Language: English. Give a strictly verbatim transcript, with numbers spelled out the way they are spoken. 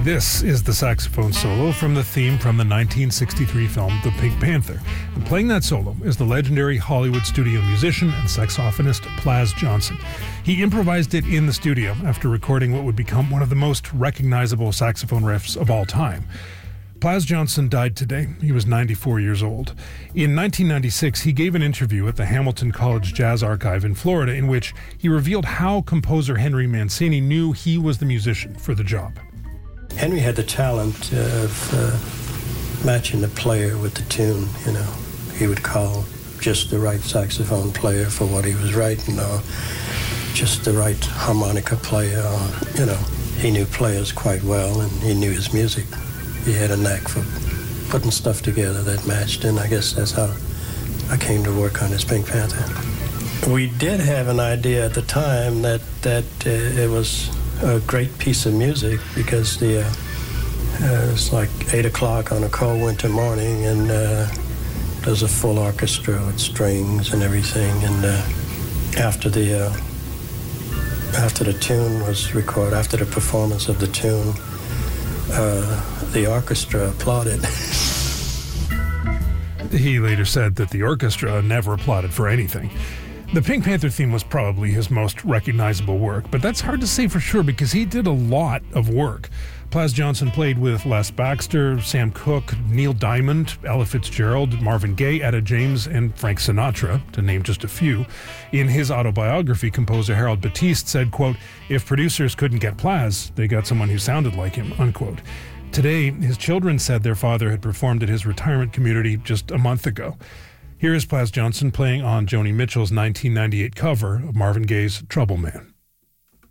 This is the saxophone solo from the theme from the nineteen sixty-three film The Pink Panther. And playing that solo is the legendary Hollywood studio musician and saxophonist Plas Johnson. He improvised it in the studio after recording what would become one of the most recognizable saxophone riffs of all time. Plas Johnson died today. He was ninety-four years old. In nineteen ninety-six, he gave an interview at the Hamilton College Jazz Archive in Florida in which he revealed how composer Henry Mancini knew he was the musician for the job. Henry had the talent of uh, matching the player with the tune, you know. He would call just the right saxophone player for what he was writing, or just the right harmonica player, or, you know. He knew players quite well, and he knew his music. He had a knack for putting stuff together that matched, and I guess that's how I came to work on this Pink Panther. We did have an idea at the time that, that uh, it was a great piece of music, because the uh, uh, it was like eight o'clock on a cold winter morning, and uh, there's a full orchestra with strings and everything. And uh, after the uh, after the tune was recorded, after the performance of the tune, uh, the orchestra applauded. He later said that the orchestra never applauded for anything. The Pink Panther theme was probably his most recognizable work, but that's hard to say for sure because he did a lot of work. Plas Johnson played with Les Baxter, Sam Cooke, Neil Diamond, Ella Fitzgerald, Marvin Gaye, Etta James, and Frank Sinatra, to name just a few. In his autobiography, composer Harold Batiste said, quote, "If producers couldn't get Plas, they got someone who sounded like him," unquote. Today, his children said their father had performed at his retirement community just a month ago. Here is Plas Johnson playing on Joni Mitchell's nineteen ninety-eight cover of Marvin Gaye's Trouble Man.